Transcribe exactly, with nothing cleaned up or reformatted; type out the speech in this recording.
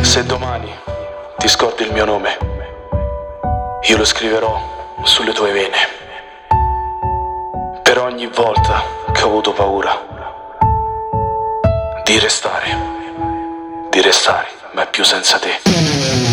Se domani ti scordi il mio nome, io lo scriverò sulle tue vene. Per ogni volta che ho avuto paura di restare, di restare, ma più senza te.